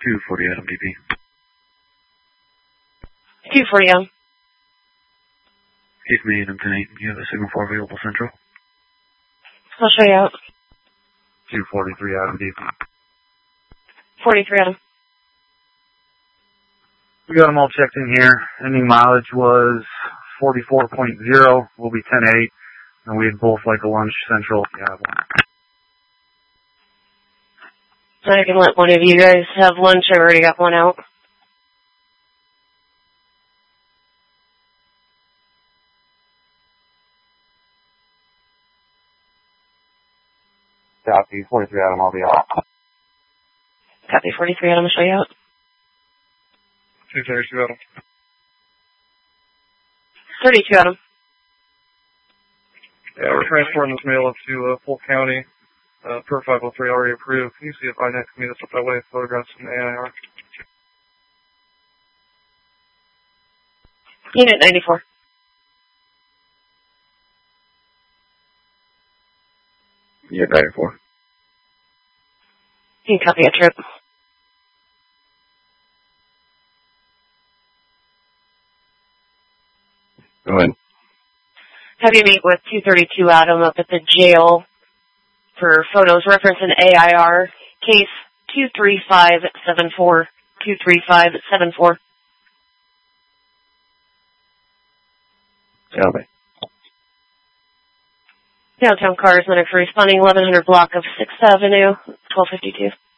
240 Adam DP. 240 Adam. 8 million and 10 8. You have a signal 4 available central. I'll show you out. 243 Adam DP. 43 Adam. We got them all checked in here. Ending mileage was 44.0. We'll be 10-8. And we'd both like a lunch central. Yeah, I can let one of you guys have lunch. I already got one out. Copy. 43 Adam, I'll be out. Copy. 43 Adam, I'll show you out. 232 Adam. 32 Adam. Yeah, we're transporting this mail up to Polk County, per 503 already approved. Can you see if I next to me that's up that way, photographs from the AIR? Unit 94. Unit 94. You can copy a trip. Go ahead. Have you meet with 232 Adam up at the jail for photos. Reference an AIR case 23574. 23574. Copy. Downtown cars, Lennox responding 1100 block of 6th Avenue, 1252.